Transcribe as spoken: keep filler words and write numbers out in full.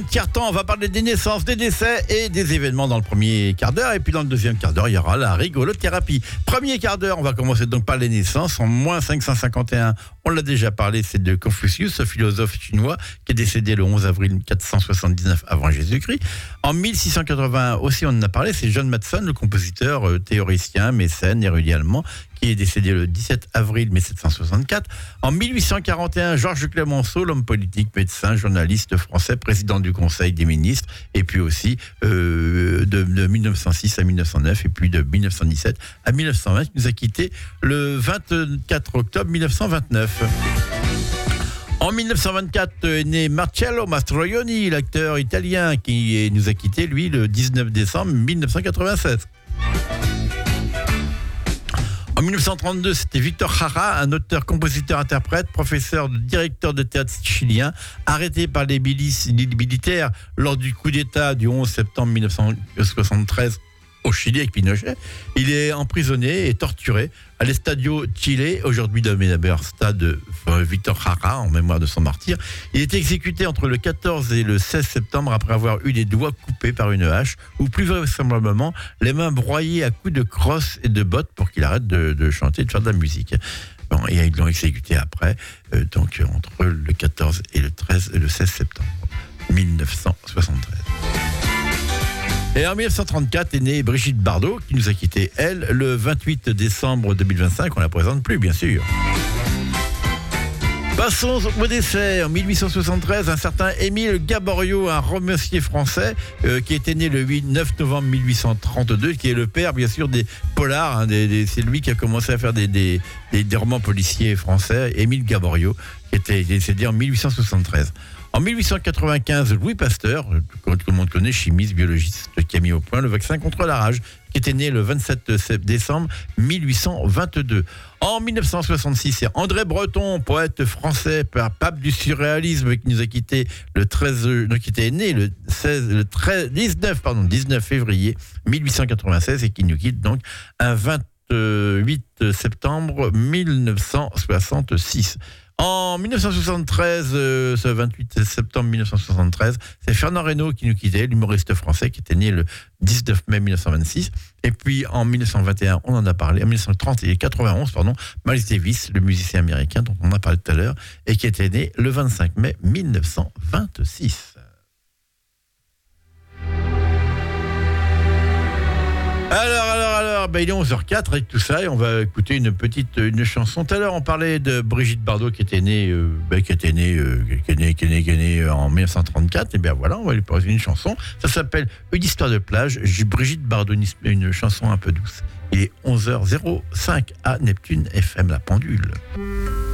Tiers-temps, on va parler des naissances, des décès et des événements dans le premier quart d'heure. Et puis dans le deuxième quart d'heure, il y aura la rigolothérapie. Premier quart d'heure, on va commencer donc par les naissances. En moins cinq cent cinquante et un, on l'a déjà parlé, c'est de Confucius, ce philosophe chinois qui est décédé le onze avril quatre cent soixante-dix-neuf avant Jésus-Christ. En mille six cent quatre-vingt aussi, on en a parlé, c'est John Mathson, le compositeur, euh, théoricien, mécène, érudit allemand, qui est décédé le dix-sept avril mille sept cent soixante-quatre. En mille huit cent quarante et un, Georges Clemenceau, l'homme politique, médecin, journaliste français, président du Conseil des ministres, et puis aussi euh, de, de mille neuf cent six à mille neuf cent neuf, et puis de mille neuf cent dix-sept à mille neuf cent vingt, qui nous a quittés le vingt-quatre octobre mille neuf cent vingt-neuf. En mille neuf cent vingt-quatre est né Marcello Mastroianni, l'acteur italien qui nous a quittés, lui, le dix-neuf décembre mille neuf cent quatre-vingt-seize. En mille neuf cent trente-deux, c'était Victor Jara, un auteur, compositeur, interprète, professeur, directeur de théâtre chilien, arrêté par les milices militaires lors du coup d'État du onze septembre mille neuf cent soixante-treize au Chili avec Pinochet. Il est emprisonné et torturé à l'Estadio Chile, aujourd'hui nommé stade Victor Jara en mémoire de son martyr. Il est exécuté entre le quatorze et le seize septembre après avoir eu les doigts coupés par une hache, ou plus vraisemblablement les mains broyées à coups de crosse et de bottes pour qu'il arrête de, de chanter et de faire de la musique. Bon, et ils l'ont exécuté après, euh, donc entre le quatorze et le treize et le seize septembre mille neuf cent soixante-treize. Et en mille neuf cent trente-quatre est née Brigitte Bardot, qui nous a quittés, elle, le vingt-huit décembre deux mille vingt-cinq. On ne la présente plus, bien sûr. Passons au décès. En mille huit cent soixante-treize, un certain Émile Gaboriau, un romancier français, euh, qui était né le neuf novembre mille huit cent trente-deux, qui est le père, bien sûr, des polars. Hein, des, des, c'est lui qui a commencé à faire des, des, des, des romans policiers français. Émile Gaboriau, qui était décédé en mille huit cent soixante-treize. En mille huit cent quatre-vingt-quinze, Louis Pasteur, que tout le monde connaît, chimiste, biologiste, qui a mis au point le vaccin contre la rage, qui était né le vingt-sept décembre mille huit cent vingt-deux. En mille neuf cent soixante-six, c'est André Breton, poète français, pape du surréalisme, qui nous a quitté le treize, non, qui était né le seize, le treize, dix-neuf, pardon, dix-neuf février mille huit cent quatre-vingt-seize et qui nous quitte donc un vingt-huit septembre mille neuf cent soixante-six. En mille neuf cent soixante-treize, euh, ce vingt-huit septembre mille neuf cent soixante-treize, c'est Fernand Reynaud qui nous quittait, l'humoriste français qui était né le dix-neuf mai mille neuf cent vingt-six. Et puis en mille neuf cent vingt et un, on en a parlé, en mille neuf cent trente et quatre-vingt-onze, pardon, Miles Davis, le musicien américain dont on a parlé tout à l'heure, et qui était né le vingt-cinq mai mille neuf cent vingt-six. Alors, alors, alors, ben il est onze heures quatre avec tout ça et on va écouter une petite une chanson. Tout à l'heure, on parlait de Brigitte Bardot qui était née, euh, ben, qui était née, euh, qui est née, qui est née, qui est née en mille neuf cent trente-quatre. Et bien voilà, on va lui poser une chanson. Ça s'appelle Une histoire de plage. J'ai Brigitte Bardot, une, une chanson un peu douce. Il est onze heures zéro cinq à Neptune F M, la pendule.